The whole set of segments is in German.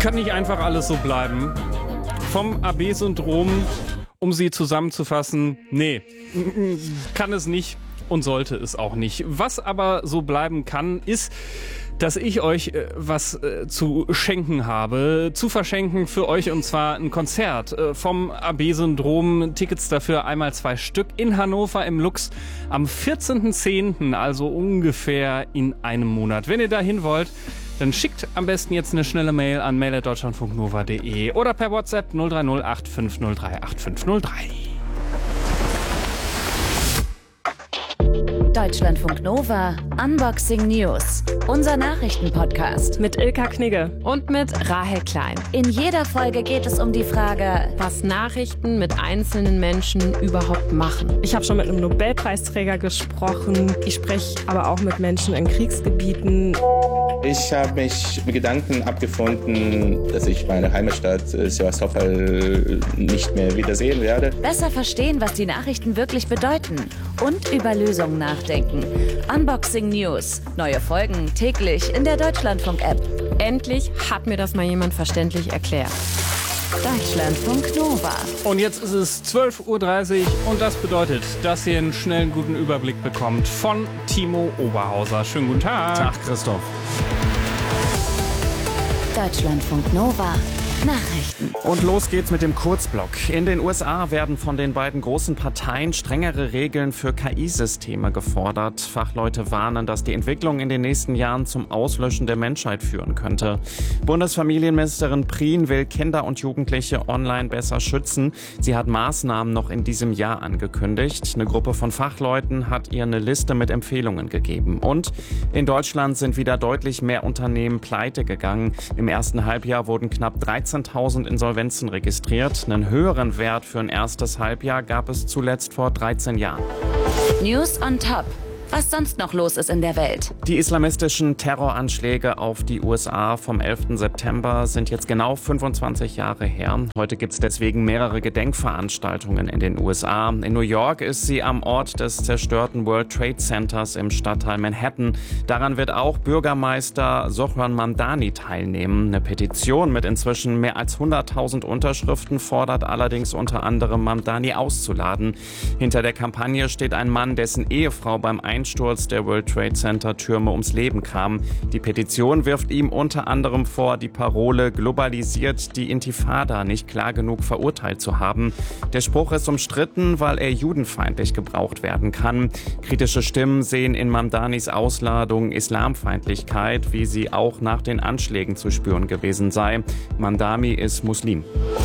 Kann nicht einfach alles so bleiben. Vom AB-Syndrom, um sie zusammenzufassen, nee, kann es nicht und sollte es auch nicht. Was aber so bleiben kann, ist, dass ich euch was zu schenken habe, zu verschenken für euch, und zwar ein Konzert vom AB-Syndrom. Tickets dafür einmal 2 Stück in Hannover im Lux am 14.10., also ungefähr in einem Monat. Wenn ihr da hin wollt, dann schickt am besten jetzt eine schnelle Mail an mail@deutschlandfunknova.de oder per WhatsApp 030 8503 8503. Deutschlandfunk Nova Unboxing News. Unser Nachrichtenpodcast mit Ilka Knigge und mit Rahel Klein. In jeder Folge geht es um die Frage, was Nachrichten mit einzelnen Menschen überhaupt machen. Ich habe schon mit einem Nobelpreisträger gesprochen. Ich spreche aber auch mit Menschen in Kriegsgebieten. Ich habe mich mit Gedanken abgefunden, dass ich meine Heimatstadt Sevastopol nicht mehr wiedersehen werde. Besser verstehen, was die Nachrichten wirklich bedeuten und über Lösungen nachdenken. Unboxing News. Neue Folgen täglich in der Deutschlandfunk-App. Endlich hat mir das mal jemand verständlich erklärt. Deutschlandfunk Nova. Und jetzt ist es 12.30 Uhr und das bedeutet, dass ihr einen schnellen, guten Überblick bekommt von Timo Oberhauser. Schönen guten Tag. Tag, Christoph. Deutschlandfunk Nova. Nachrichten. Und los geht's mit dem Kurzblock. In den USA werden von den beiden großen Parteien strengere Regeln für KI-Systeme gefordert. Fachleute warnen, dass die Entwicklung in den nächsten Jahren zum Auslöschen der Menschheit führen könnte. Bundesfamilienministerin Prien will Kinder und Jugendliche online besser schützen. Sie hat Maßnahmen noch in diesem Jahr angekündigt. Eine Gruppe von Fachleuten hat ihr eine Liste mit Empfehlungen gegeben. Und in Deutschland sind wieder deutlich mehr Unternehmen pleite gegangen. Im ersten Halbjahr wurden knapp 13.000 Insolvenzen registriert. Einen höheren Wert für ein erstes Halbjahr gab es zuletzt vor 13 Jahren. News on top. Was sonst noch los ist in der Welt. Die islamistischen Terroranschläge auf die USA vom 11. September sind jetzt genau 25 Jahre her. Heute gibt es deswegen mehrere Gedenkveranstaltungen in den USA. In New York ist sie am Ort des zerstörten World Trade Centers im Stadtteil Manhattan. Daran wird auch Bürgermeister Zohran Mamdani teilnehmen. Eine Petition mit inzwischen mehr als 100.000 Unterschriften fordert allerdings unter anderem Mamdani auszuladen. Hinter der Kampagne steht ein Mann, dessen Ehefrau beim Einsturz der World Trade Center Türme ums Leben kam. Die Petition wirft ihm unter anderem vor, die Parole globalisiert die Intifada nicht klar genug verurteilt zu haben. Der Spruch ist umstritten, weil er judenfeindlich gebraucht werden kann. Kritische Stimmen sehen in Mamdanis Ausladung Islamfeindlichkeit, wie sie auch nach den Anschlägen zu spüren gewesen sei. Mamdani ist Muslim.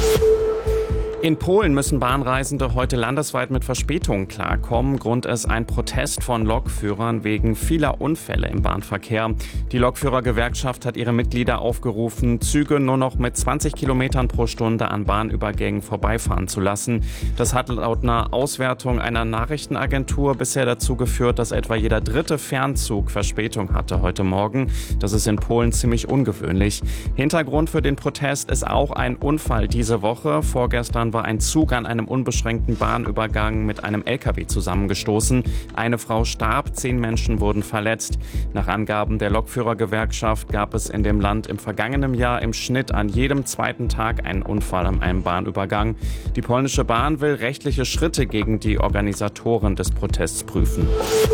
In Polen müssen Bahnreisende heute landesweit mit Verspätungen klarkommen. Grund ist ein Protest von Lokführern wegen vieler Unfälle im Bahnverkehr. Die Lokführergewerkschaft hat ihre Mitglieder aufgerufen, Züge nur noch mit 20 Kilometern pro Stunde an Bahnübergängen vorbeifahren zu lassen. Das hat laut einer Auswertung einer Nachrichtenagentur bisher dazu geführt, dass etwa jeder dritte Fernzug Verspätung hatte heute Morgen. Das ist in Polen ziemlich ungewöhnlich. Hintergrund für den Protest ist auch ein Unfall diese Woche. Vorgestern war ein Zug an einem unbeschränkten Bahnübergang mit einem LKW zusammengestoßen. Eine Frau starb, 10 Menschen wurden verletzt. Nach Angaben der Lokführergewerkschaft gab es in dem Land im vergangenen Jahr im Schnitt an jedem zweiten Tag einen Unfall an einem Bahnübergang. Die polnische Bahn will rechtliche Schritte gegen die Organisatoren des Protests prüfen.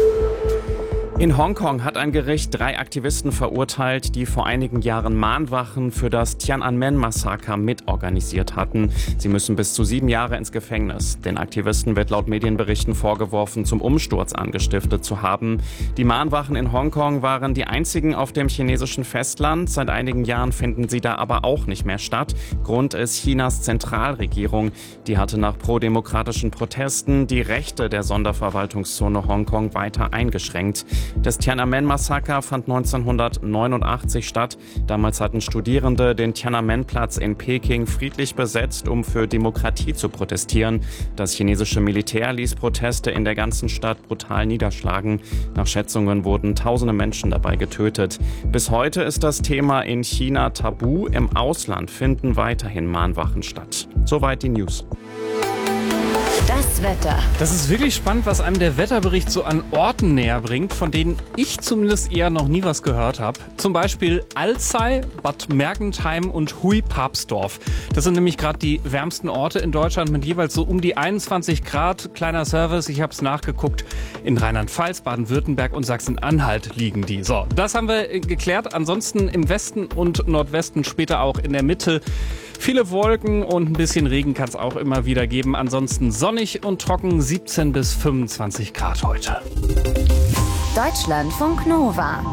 In Hongkong hat ein Gericht 3 Aktivisten verurteilt, die vor einigen Jahren Mahnwachen für das Tiananmen-Massaker mitorganisiert hatten. Sie müssen bis zu 7 Jahre ins Gefängnis. Den Aktivisten wird laut Medienberichten vorgeworfen, zum Umsturz angestiftet zu haben. Die Mahnwachen in Hongkong waren die einzigen auf dem chinesischen Festland. Seit einigen Jahren finden sie da aber auch nicht mehr statt. Grund ist Chinas Zentralregierung. Die hatte nach prodemokratischen Protesten die Rechte der Sonderverwaltungszone Hongkong weiter eingeschränkt. Das Tiananmen-Massaker fand 1989 statt. Damals hatten Studierende den Tiananmen-Platz in Peking friedlich besetzt, um für Demokratie zu protestieren. Das chinesische Militär ließ Proteste in der ganzen Stadt brutal niederschlagen. Nach Schätzungen wurden tausende Menschen dabei getötet. Bis heute ist das Thema in China tabu. Im Ausland finden weiterhin Mahnwachen statt. Soweit die News. Das das Wetter. Das ist wirklich spannend, was einem der Wetterbericht so an Orten näher bringt, von denen ich zumindest eher noch nie was gehört habe. Zum Beispiel Alzey, Bad Mergentheim und Huy-Papsdorf. Das sind nämlich gerade die wärmsten Orte in Deutschland mit jeweils so um die 21 Grad. Kleiner Service, ich habe es nachgeguckt. In Rheinland-Pfalz, Baden-Württemberg und Sachsen-Anhalt liegen die. So, das haben wir geklärt. Ansonsten im Westen und Nordwesten, später auch in der Mitte. Viele Wolken und ein bisschen Regen kann es auch immer wieder geben. Ansonsten sonnig und trocken, 17 bis 25 Grad heute. Deutschlandfunk Nova.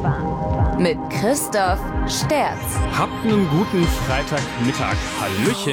Mit Christoph Sterz. Habt einen guten Freitagmittag. Hallöchen.